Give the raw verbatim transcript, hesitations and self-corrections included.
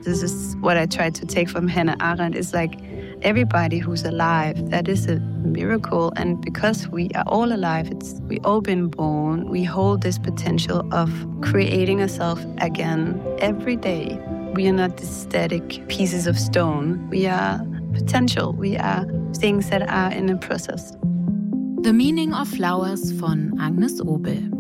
This is what I tried to take from Hannah Arendt. It's like everybody who's alive, that is a miracle. And because we are all alive, it's we all been born, we hold this potential of creating ourselves again every day. We are not these static pieces of stone. We are potential. We are things that are in a process. The Meaning of Flowers von Agnes Obel.